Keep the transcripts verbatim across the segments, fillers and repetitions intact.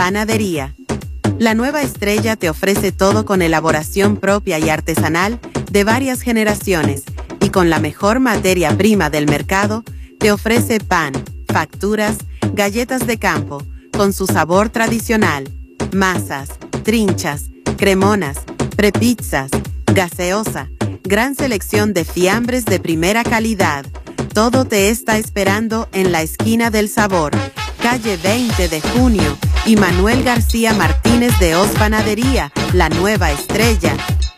Panadería. La Nueva Estrella te ofrece todo con elaboración propia y artesanal de varias generaciones y con la mejor materia prima del mercado, te ofrece pan, facturas, galletas de campo, con su sabor tradicional, masas, trinchas, cremonas, prepizzas, gaseosa, gran selección de fiambres de primera calidad. Todo te está esperando en la esquina del sabor, calle veinte de junio y Manuel García Martínez de Os Panadería, La Nueva Estrella.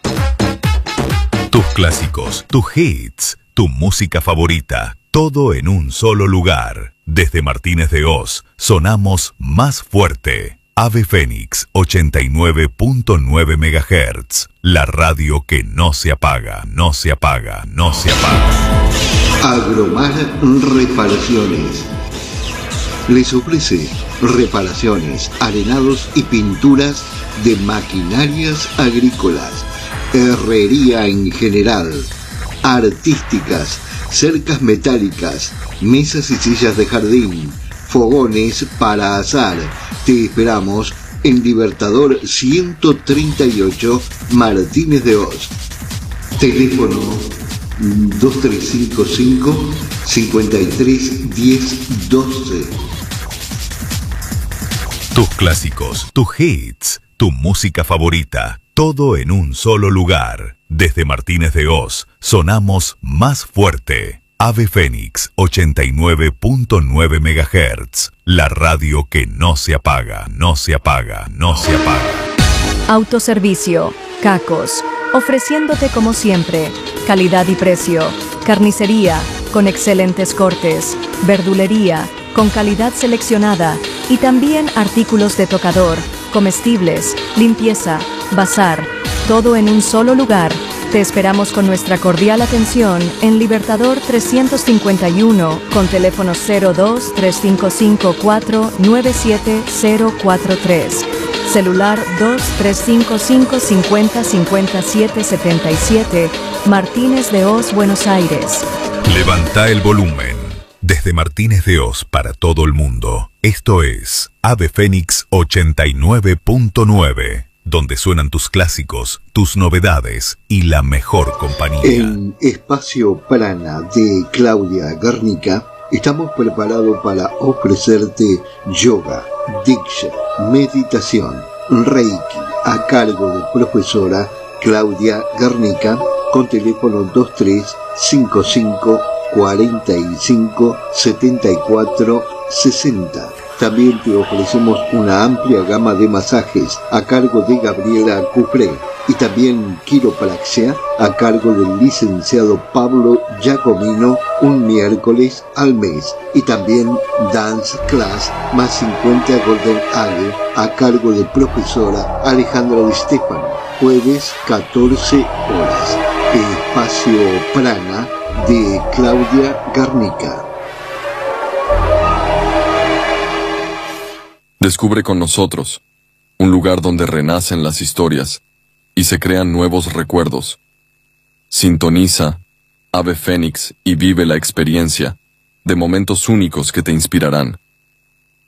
Tus clásicos, tus hits, tu música favorita, todo en un solo lugar. Desde Martínez de Os, sonamos más fuerte. Ave Fénix ochenta y nueve punto nueve megahertz. La radio que no se apaga, no se apaga, no se apaga. Agromar Reparaciones les ofrece reparaciones, arenados y pinturas de maquinarias agrícolas, herrería en general, artísticas, cercas metálicas, mesas y sillas de jardín, fogones para asar. Te esperamos en Libertador ciento treinta y ocho, Martínez de Os. Teléfono dos tres cinco cinco, cinco tres, diez, doce. Tus clásicos, tus hits, tu música favorita, todo en un solo lugar. Desde Martínez de Os, sonamos más fuerte. Ave Fénix ochenta y nueve punto nueve megahertz. La radio que no se apaga, no se apaga, no se apaga. Autoservicio, Cacos, ofreciéndote como siempre, calidad y precio. Carnicería, con excelentes cortes. Verdulería, con calidad seleccionada. Y también artículos de tocador, comestibles, limpieza, bazar. Todo en un solo lugar. Te esperamos con nuestra cordial atención en Libertador trescientos cincuenta y uno con teléfono cero dos, tres cinco cinco cuatro, nueve siete cero cuatro tres. Celular dos tres cinco cinco, cinco cero cinco siete siete siete. Martínez de Os, Buenos Aires. Levanta el volumen. Desde Martínez de Os para todo el mundo. Esto es Ave Fénix ochenta y nueve punto nueve. Donde suenan tus clásicos, tus novedades y la mejor compañía. En Espacio Prana de Claudia Garnica estamos preparados para ofrecerte yoga, diksha, meditación, reiki a cargo de profesora Claudia Garnica con teléfono dos tres cinco cinco, cuarenta y cinco, setenta y cuatro, sesenta. También te ofrecemos una amplia gama de masajes a cargo de Gabriela Cufré y también quiropraxia a cargo del licenciado Pablo Giacomino un miércoles al mes y también Dance Class más cincuenta Golden Ale a cargo de profesora Alejandra Di Stefano, jueves catorce horas. Espacio Prana de Claudia Garnica. Descubre con nosotros un lugar donde renacen las historias y se crean nuevos recuerdos. Sintoniza Ave Fénix y vive la experiencia de momentos únicos que te inspirarán.